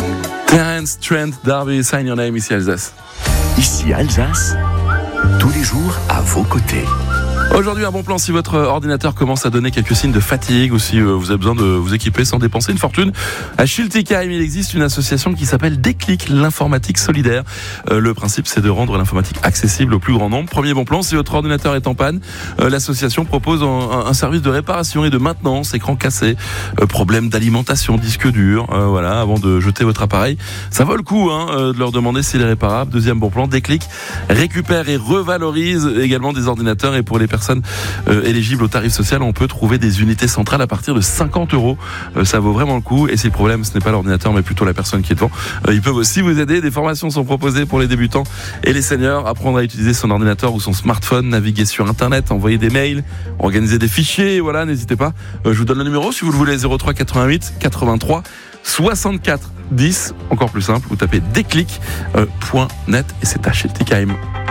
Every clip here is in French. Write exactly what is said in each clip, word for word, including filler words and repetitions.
Terence Trent D'Arby, Sign Your Name, ici Alsace. Ici Alsace, tous les jours à vos côtés. Aujourd'hui, un bon plan si votre ordinateur commence à donner quelques signes de fatigue ou si vous avez besoin de vous équiper sans dépenser une fortune. À Schiltigheim, il existe une association qui s'appelle Déclic, l'informatique solidaire. Euh, le principe, c'est de rendre l'informatique accessible au plus grand nombre. Premier bon plan, si votre ordinateur est en panne, euh, l'association propose un, un service de réparation et de maintenance, écran cassé, euh, problème d'alimentation, disque dur, euh, voilà, avant de jeter votre appareil. Ça vaut le coup hein, euh, de leur demander s'il est réparable. Deuxième bon plan, Déclic récupère et revalorise également des ordinateurs, et pour les personnes euh, éligibles au tarif social, on peut trouver des unités centrales à partir de cinquante euros. Euh, ça vaut vraiment le coup, et si le problème ce n'est pas l'ordinateur mais plutôt la personne qui est devant, euh, ils peuvent aussi vous aider. Des formations sont proposées pour les débutants et les seniors. Apprendre à utiliser son ordinateur ou son smartphone, naviguer sur internet, envoyer des mails, organiser des fichiers, voilà, n'hésitez pas. Euh, je vous donne le numéro si vous le voulez, zéro trois quatre-vingt-huit quatre-vingt-trois soixante-quatre dix. Encore plus simple, vous tapez déclic point net et c'est à Schiltigheim.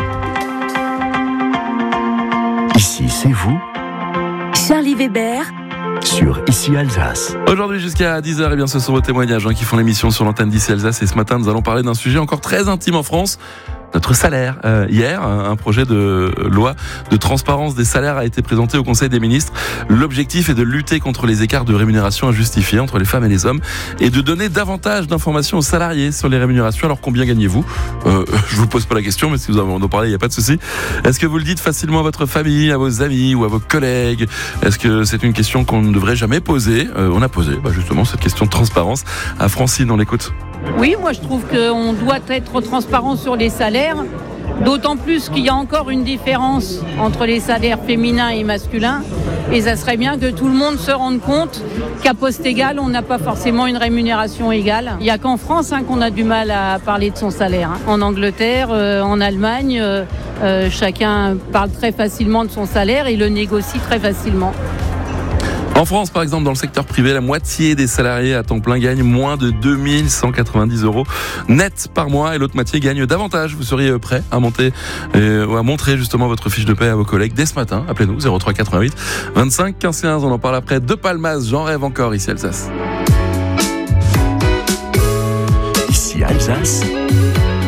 Ici, c'est vous, Charlie Weber, sur Ici Alsace. Aujourd'hui jusqu'à dix heures, et bien ce sont vos témoignages hein, qui font l'émission sur l'antenne d'Ici Alsace. Et ce matin, nous allons parler d'un sujet encore très intime en France, notre salaire. Euh, hier, un projet de loi de transparence des salaires a été présenté au Conseil des ministres. L'objectif est de lutter contre les écarts de rémunération injustifiés entre les femmes et les hommes et de donner davantage d'informations aux salariés sur les rémunérations. Alors combien gagnez-vous ? euh, Je vous pose pas la question, mais si vous avez envie d'en parler, il n'y a pas de souci. Est-ce que vous le dites facilement à votre famille, à vos amis ou à vos collègues ? Est-ce que c'est une question qu'on ne devrait jamais poser ? euh, On a posé bah, justement cette question de transparence à Francine, on l'écoute. Oui, moi je trouve qu'on doit être transparent sur les salaires, d'autant plus qu'il y a encore une différence entre les salaires féminins et masculins, et ça serait bien que tout le monde se rende compte qu'à poste égal, on n'a pas forcément une rémunération égale. Il n'y a qu'en France hein, qu'on a du mal à parler de son salaire. Hein. En Angleterre, euh, en Allemagne, euh, euh, chacun parle très facilement de son salaire et le négocie très facilement. En France, par exemple, dans le secteur privé, la moitié des salariés à temps plein gagnent moins de deux mille cent quatre-vingt-dix euros net par mois, et l'autre moitié gagne davantage. Vous seriez prêt à monter, euh, ou à montrer justement votre fiche de paie à vos collègues dès ce matin ? Appelez-nous zéro trois quatre-vingt-huit vingt-cinq quinze quinze. On en parle après. De Palmas, j'en rêve encore ici Alsace. Ici Alsace,